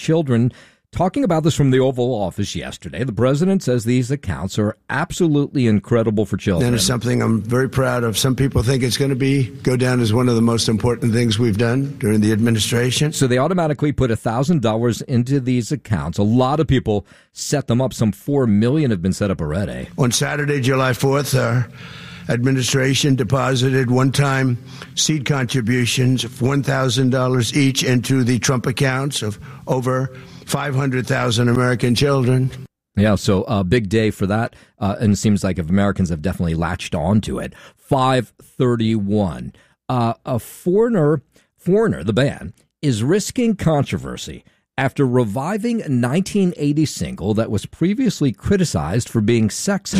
children. Talking about this from the Oval Office yesterday, the president says these accounts are absolutely incredible for children. And it's something I'm very proud of. Some people think it's going to go down as one of the most important things we've done during the administration. So they automatically put $1,000 into these accounts. A lot of people set them up. Some 4 million have been set up already. On Saturday, July 4th, our administration deposited one-time seed contributions of $1,000 each into the Trump accounts of over 500,000 American children. Yeah, so a big day for that. And it seems like if Americans have definitely latched on to it. 531. A Foreigner, the band, is risking controversy after reviving a 1980 single that was previously criticized for being sexist.